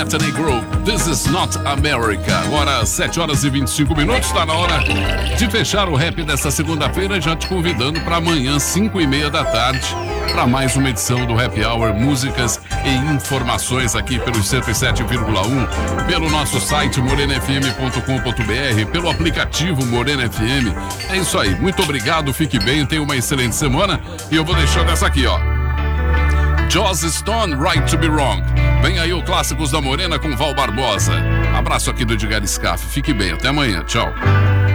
Bethany Grove, This is Not America. Agora 7h25, está na hora de fechar o rap desta segunda-feira, já te convidando para amanhã, 5h30 da tarde, para mais uma edição do Happy Hour, músicas e informações aqui pelo 107,1, pelo nosso site morenafm.com.br, pelo aplicativo Morena FM. É isso aí, muito obrigado, fique bem, tenha uma excelente semana e eu vou deixando essa aqui, ó. Joss Stone, Right to Be Wrong. Vem aí o Clássicos da Morena com Val Barbosa. Abraço aqui do Edgar Scaff. Fique bem, até amanhã. Tchau.